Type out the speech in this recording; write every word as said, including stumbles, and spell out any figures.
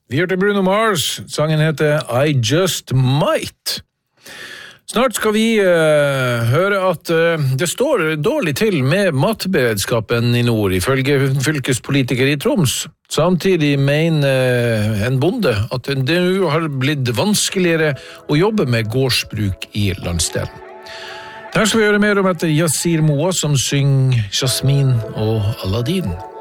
Vi hørte Bruno Mars, sangen heter I Just Might. Snart skal vi uh, høre at uh, det står dårlig til med matberedskapen i nord, ifølge fylkespolitiker i Troms. Samtidig mener uh, en bonde at det nå har blitt vanskeligere å jobbe med gårdsbruk i landsdelen. Her skal vi høre mer om etter Yasir Moa, som synger Jasmin og Aladdin.